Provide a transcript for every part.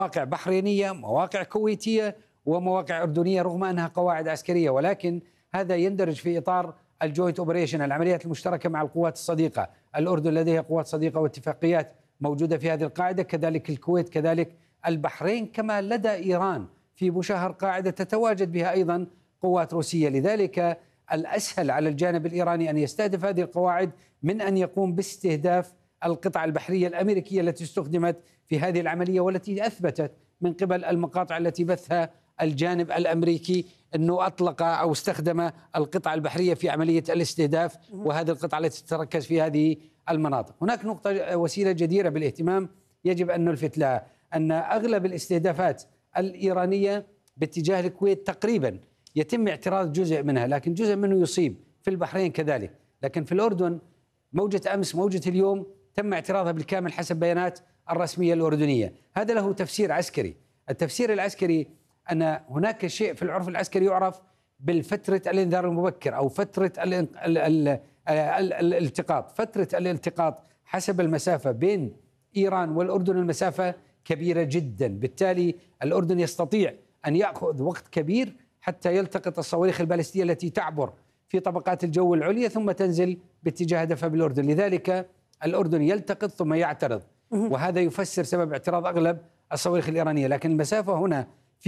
مواقع بحرينية، مواقع كويتية، ومواقع أردنية، رغم أنها قواعد عسكرية، ولكن هذا يندرج في إطار الجوينت اوبريشن، العمليات المشتركة مع القوات الصديقة. الأردن لديها قوات صديقة واتفاقيات موجودة في هذه القاعدة، كذلك الكويت، كذلك البحرين، كما لدى إيران في بوشاهر قاعدة تتواجد بها أيضا قوات روسية. لذلك الأسهل على الجانب الإيراني أن يستهدف هذه القواعد من أن يقوم باستهداف القطع البحرية الأمريكية التي استخدمت في هذه العملية، والتي أثبتت من قبل المقاطع التي بثها الجانب الأمريكي أنه أطلق أو استخدم القطع البحرية في عملية الاستهداف، وهذه القطع التي تتركز في هذه المناطق. هناك نقطة وسيلة جديرة بالاهتمام يجب أن نلفت لها، أن أغلب الاستهدافات الإيرانية باتجاه الكويت تقريبا يتم اعتراض جزء منها، لكن جزء منه يصيب، في البحرين كذلك، لكن في الأردن موجة أمس موجة اليوم تم اعتراضها بالكامل حسب بيانات الرسمية الأردنية. هذا له تفسير عسكري. التفسير العسكري أن هناك شيء في العرف العسكري يعرف بالفترة الإنذار المبكر أو فترة الالتقاط. فترة الالتقاط حسب المسافة بين إيران والأردن المسافة كبيرة جدا، بالتالي الأردن يستطيع أن يأخذ وقت كبير حتى يلتقط الصواريخ البالستية التي تعبر في طبقات الجو العليا ثم تنزل باتجاه هدفها بالأردن. لذلك الأردن يلتقط ثم يعترض، وهذا يفسر سبب اعتراض أغلب الصواريخ الإيرانية. لكن المسافة هنا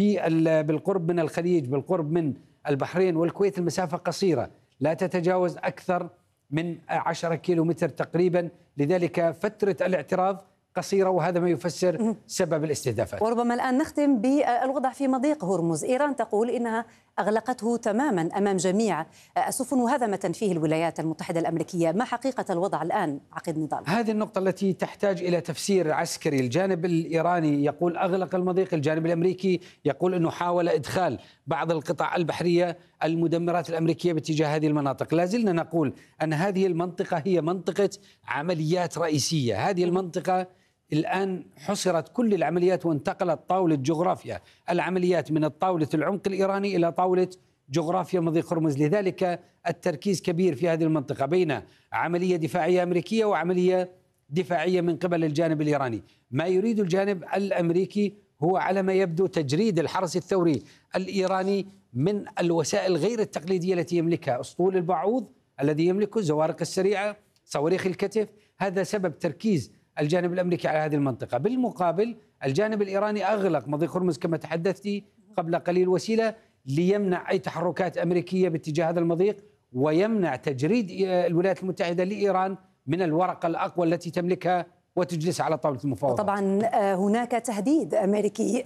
بالقرب من الخليج، بالقرب من البحرين والكويت، المسافة قصيرة لا تتجاوز أكثر من 10 كيلومتر تقريبا، لذلك فترة الاعتراض قصيرة، وهذا ما يفسر سبب الاستهدافات. وربما الآن نختم بالوضع في مضيق هرمز. إيران تقول إنها أغلقته تماما أمام جميع السفن وهدمت فيه الولايات المتحدة الأمريكية. ما حقيقة الوضع الآن عقيد نضال؟ هذه النقطة التي تحتاج إلى تفسير عسكري. الجانب الإيراني يقول أغلق المضيق، الجانب الأمريكي يقول أنه حاول إدخال بعض القطع البحرية المدمرات الأمريكية باتجاه هذه المناطق. لا زلنا نقول أن هذه المنطقة هي منطقة عمليات رئيسية. هذه المنطقة الآن حصرت كل العمليات وانتقلت طاولة جغرافيا العمليات من طاولة العمق الإيراني إلى طاولة جغرافيا مضيق هرمز. لذلك التركيز كبير في هذه المنطقة بين عملية دفاعية أمريكية وعملية دفاعية من قبل الجانب الإيراني. ما يريد الجانب الأمريكي هو على ما يبدو تجريد الحرس الثوري الإيراني من الوسائل غير التقليدية التي يملكها، أسطول البعوض الذي يملكه، الزوارق السريعة، صواريخ الكتف. هذا سبب تركيز الجانب الأمريكي على هذه المنطقة. بالمقابل الجانب الإيراني أغلق مضيق هرمز كما تحدثت قبل قليل، وسيلة ليمنع أي تحركات أمريكية باتجاه هذا المضيق، ويمنع تجريد الولايات المتحدة لإيران من الورقة الأقوى التي تملكها وتجلس على طاولة المفاوضات. وطبعا هناك تهديد أمريكي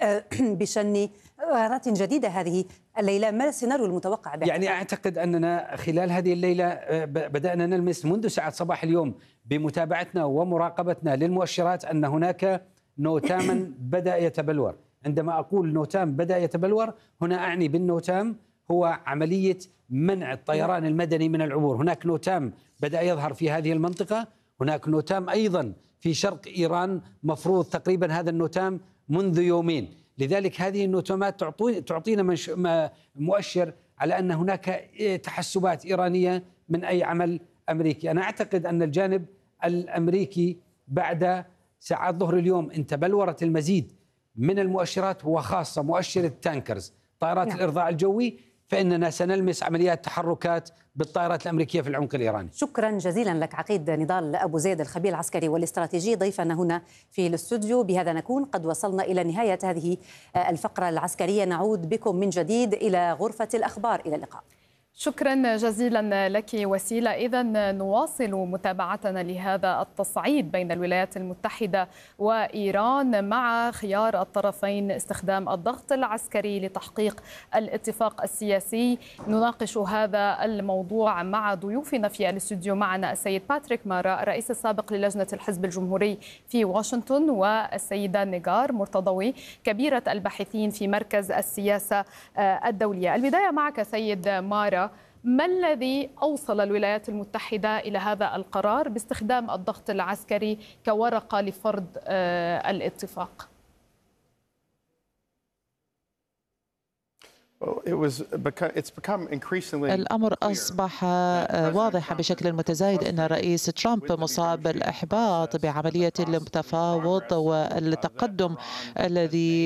بشن غارات جديدة هذه الليلة. ما السيناريو المتوقع؟ يعني أعتقد أننا خلال هذه الليلة بدأنا نلمس منذ ساعة صباح اليوم بمتابعتنا ومراقبتنا للمؤشرات أن هناك نوتاما بدأ يتبلور. عندما أقول نوتام بدأ يتبلور، هنا أعني بالنوتام هو عملية منع الطيران المدني من العبور. هناك نوتام بدأ يظهر في هذه المنطقة، هناك نوتام أيضا في شرق إيران، مفروض تقريبا هذا النوتام منذ يومين. لذلك هذه النوتامات تعطينا مؤشر على أن هناك تحسبات إيرانية من أي عمل أمريكي. أنا أعتقد أن الجانب الأمريكي بعد ساعات ظهر اليوم إن تبلورت المزيد من المؤشرات، وخاصة مؤشر التانكرز، طائرات الإرضاء الجوي، فإننا سنلمس عمليات تحركات بالطائرات الأمريكية في العمق الإيراني. شكرا جزيلا لك عقيد نضال أبو زيد، الخبير العسكري والاستراتيجي، ضيفنا هنا في الاستوديو. بهذا نكون قد وصلنا إلى نهاية هذه الفقرة العسكرية. نعود بكم من جديد إلى غرفة الأخبار. إلى اللقاء. شكرا جزيلا لك وسيلة. إذن نواصل متابعتنا لهذا التصعيد بين الولايات المتحدة وإيران، مع خيار الطرفين استخدام الضغط العسكري لتحقيق الاتفاق السياسي. نناقش هذا الموضوع مع ضيوفنا في الاستوديو. معنا السيد باتريك مارا، الرئيس السابق للجنة الحزب الجمهوري في واشنطن، والسيدة نيغار مرتضوي، كبيرة الباحثين في مركز السياسة الدولية. البداية معك سيد مارا، ما الذي أوصل الولايات المتحدة إلى هذا القرار باستخدام الضغط العسكري كورقة لفرض الاتفاق؟ الأمر أصبح واضحا بشكل متزايد أن الرئيس ترامب مصاب بالإحباط بعملية التفاوض والتقدم الذي